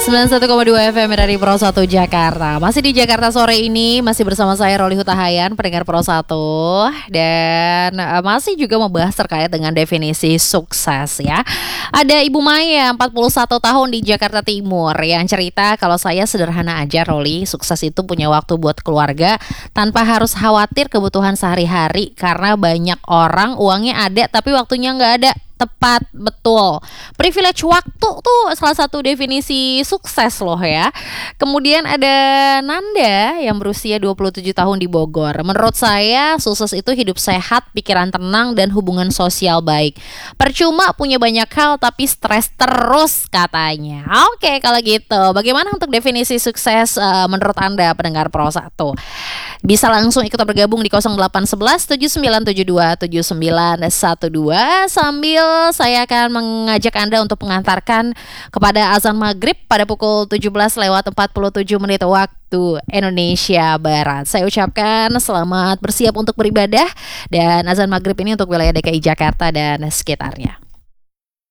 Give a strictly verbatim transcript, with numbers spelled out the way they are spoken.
sembilan puluh satu koma dua F M dari Pro satu Jakarta. Masih di Jakarta sore ini, masih bersama saya Roli Hutahayan, pendengar Pro satu. Dan uh, masih juga membahas terkait dengan definisi sukses ya. Ada Ibu Maya, empat puluh satu tahun di Jakarta Timur, yang cerita kalau saya sederhana aja Roli. Sukses itu punya waktu buat keluarga tanpa harus khawatir kebutuhan sehari-hari. Karena banyak orang uangnya ada tapi waktunya nggak ada. Tepat, betul. Privilege waktu tuh salah satu definisi sukses loh ya. Kemudian ada Nanda yang berusia dua puluh tujuh tahun di Bogor. Menurut saya sukses itu hidup sehat, pikiran tenang, dan hubungan sosial baik. Percuma punya banyak hal tapi stres terus katanya. Oke kalau gitu, bagaimana untuk definisi sukses uh, menurut Anda pendengar Pro satu? Bisa langsung ikut bergabung di nol delapan satu satu tujuh sembilan tujuh dua tujuh sembilan satu dua sambil saya akan mengajak Anda untuk mengantarkan kepada azan maghrib pada pukul tujuh belas lewat empat puluh tujuh menit waktu Indonesia Barat. Saya ucapkan selamat bersiap untuk beribadah dan azan maghrib ini untuk wilayah D K I Jakarta dan sekitarnya.